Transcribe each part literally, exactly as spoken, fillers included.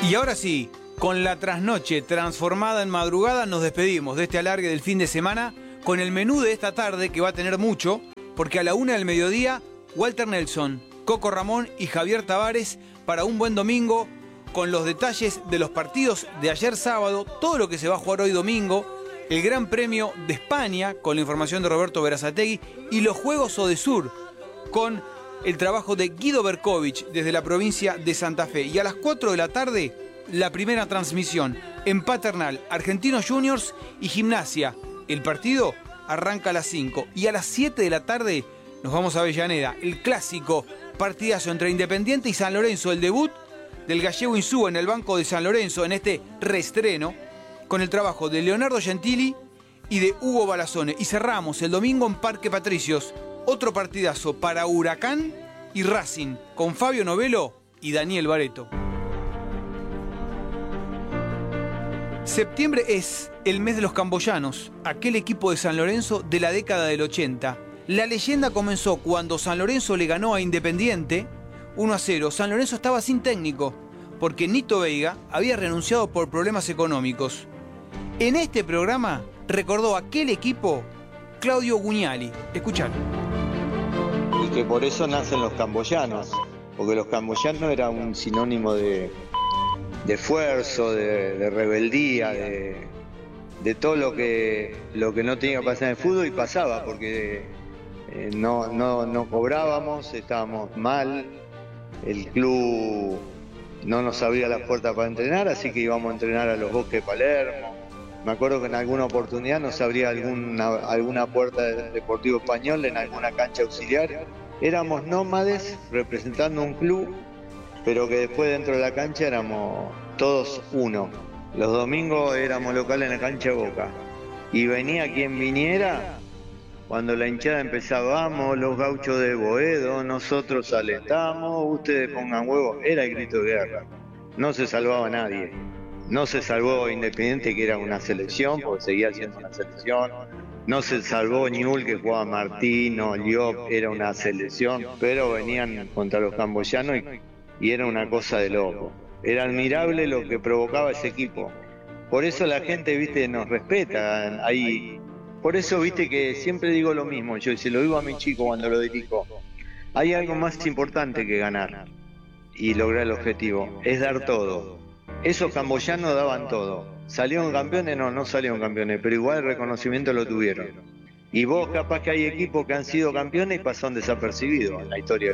Y ahora sí, con la trasnoche transformada en madrugada, nos despedimos de este alargue del fin de semana con el menú de esta tarde, que va a tener mucho, porque a la una del mediodía, Walter Nelson, Coco Ramón y Javier Tavares para un buen domingo, con los detalles de los partidos de ayer sábado, todo lo que se va a jugar hoy domingo, el Gran Premio de España, con la información de Roberto Berazategui, y los Juegos Odesur, con el trabajo de Guido Berkovich desde la provincia de Santa Fe. Y a las cuatro de la tarde, la primera transmisión en Paternal, Argentinos Juniors y Gimnasia. El partido arranca a las cinco. Y a las siete de la tarde nos vamos a Avellaneda, el clásico partidazo entre Independiente y San Lorenzo, el debut del gallego Insúa en el banco de San Lorenzo en este reestreno, con el trabajo de Leonardo Gentili y de Hugo Balazone. Y cerramos el domingo en Parque Patricios, otro partidazo para Huracán y Racing, con Fabio Novello y Daniel Bareto. Septiembre es el mes de los camboyanos, aquel equipo de San Lorenzo de la década del ochenta. La leyenda comenzó cuando San Lorenzo le ganó a Independiente uno a cero. San Lorenzo estaba sin técnico, porque Nito Veiga había renunciado por problemas económicos. En este programa recordó aquel equipo Claudio Gugnali. Escuchad. Y que por eso nacen los camboyanos, porque los camboyanos era un sinónimo de, de esfuerzo, de, de rebeldía, de, de todo lo que, lo que no tenía que pasar en el fútbol, y pasaba, porque eh, no, no, no cobrábamos, estábamos mal, el club no nos abría las puertas para entrenar, así que íbamos a entrenar a los Bosques de Palermo. Me acuerdo que en alguna oportunidad nos abría alguna, alguna puerta del Deportivo Español en alguna cancha auxiliar. Éramos nómades representando un club, pero que después dentro de la cancha éramos todos uno. Los domingos éramos locales en la cancha de Boca. Y venía quien viniera, cuando la hinchada empezaba, vamos, los gauchos de Boedo, nosotros alentamos, ustedes pongan huevos. Era el grito de guerra. No se salvaba nadie. No se salvó Independiente, que era una selección, porque seguía siendo una selección. No se salvó Ñul, que jugaba Martino, Liop, era una selección. Pero venían contra los camboyanos y, y era una cosa de loco. Era admirable lo que provocaba ese equipo. Por eso la gente, viste, nos respeta. Ahí, por eso, viste, que siempre digo lo mismo. Yo se lo digo a mi chico cuando lo dirijo. Hay algo más importante que ganar y lograr el objetivo. Es dar todo. Esos camboyanos daban todo. ¿Salieron campeones? No, no salieron campeones, pero igual el reconocimiento lo tuvieron. Y vos, capaz que hay equipos que han sido campeones y pasaron desapercibidos en la historia.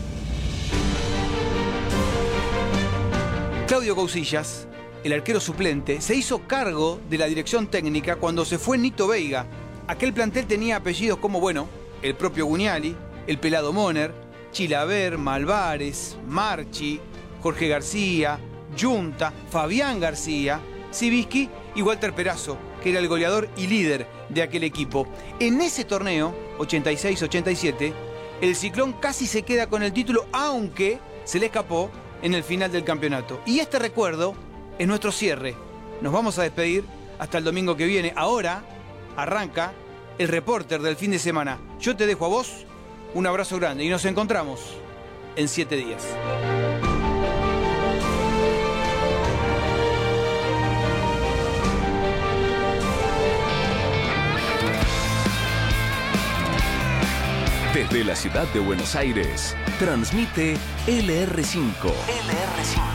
Claudio Cousillas, el arquero suplente, se hizo cargo de la dirección técnica cuando se fue Nito Veiga. Aquel plantel tenía apellidos como, bueno, el propio Gugnali, el Pelado Moner, Chilaver, Malvares, Marchi, Jorge García, Junta, Fabián García, Sibisky y Walter Perazo, que era el goleador y líder de aquel equipo. En ese torneo, ochenta y seis ochenta y siete, el Ciclón casi se queda con el título, aunque se le escapó en el final del campeonato. Y este recuerdo es nuestro cierre. Nos vamos a despedir hasta el domingo que viene. Ahora arranca el Reporter del fin de semana. Yo te dejo a vos un abrazo grande y nos encontramos en siete días. Desde la ciudad de Buenos Aires, transmite L R cinco. L R cinco.